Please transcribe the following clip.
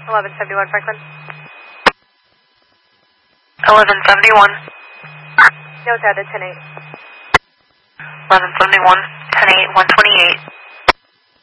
1171 Franklin. 1171. Nose out at 10-8. 1171, 10-8, 128.